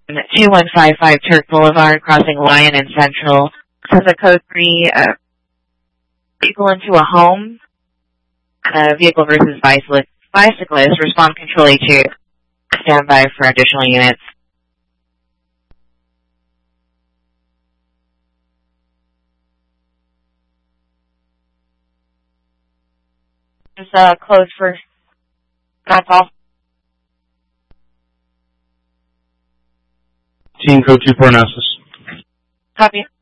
2155 Turk Boulevard, crossing Lyon and Central. Has a code 3, vehicle into a home, vehicle versus bicyclist, respond control A2. Stand by for additional units. Just close first. That's all. Team code 2 for analysis. Copy.